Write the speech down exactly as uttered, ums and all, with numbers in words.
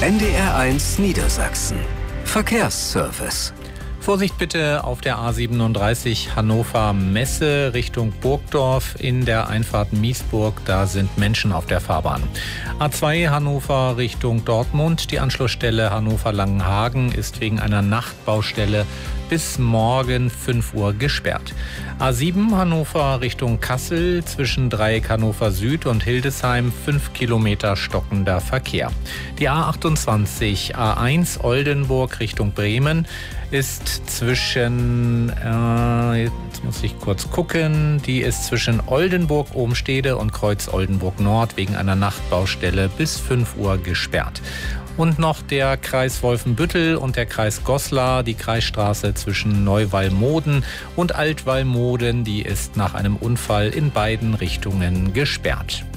N D R eins Niedersachsen. Verkehrsservice. Vorsicht bitte auf der A siebenunddreißig Hannover-Messe Richtung Burgdorf in der Einfahrt Miesburg. Da sind Menschen auf der Fahrbahn. A zwei Hannover Richtung Dortmund. Die Anschlussstelle Hannover-Langenhagen ist wegen einer Nachtbaustelle bis morgen fünf Uhr gesperrt. A sieben Hannover Richtung Kassel zwischen Dreieck Hannover Süd und Hildesheim fünf Kilometer stockender Verkehr. Die A achtundzwanzig A eins Oldenburg Richtung Bremen ist zwischen, äh, jetzt muss ich kurz gucken, die ist zwischen Oldenburg-Obenstede und Kreuz Oldenburg Nord wegen einer Nachtbaustelle bis fünf Uhr gesperrt. Und noch der Kreis Wolfenbüttel und der Kreis Goslar, die Kreisstraße zwischen Neuwallmoden und Altwallmoden, die ist nach einem Unfall in beiden Richtungen gesperrt.